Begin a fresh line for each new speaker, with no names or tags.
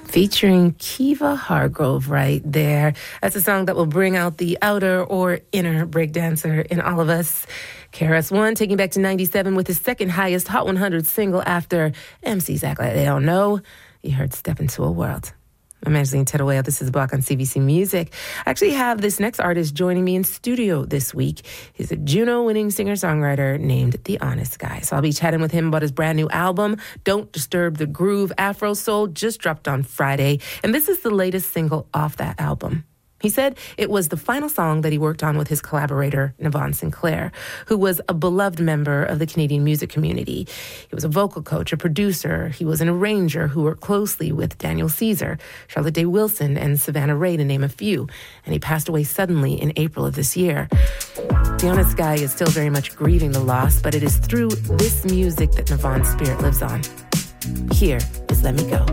Featuring Kiva Hargrove right there. That's a song that will bring out the outer or inner breakdancer in all of us. KRS-One taking back to 97 with his second highest Hot 100 single after MCs Act Like They Don't Know. You heard Step Into a World. I'm Angeline Tedaway. This is Block on CBC Music. I actually have this next artist joining me in studio this week. He's a Juno-winning singer-songwriter named The Honest Guy. So I'll be chatting with him about his brand new album, Don't Disturb the Groove. Afro Soul just dropped on Friday, and this is the latest single off that album. He said it was the final song that he worked on with his collaborator, Navon Sinclair, who was a beloved member of the Canadian music community. He was a vocal coach, a producer. He was an arranger who worked closely with Daniel Caesar, Charlotte Day Wilson, and Savannah Ray, to name a few. And he passed away suddenly in April of this year. The Honest Guy is still very much grieving the loss, but it is through this music that Navon's spirit lives on. Here is Let Me Go.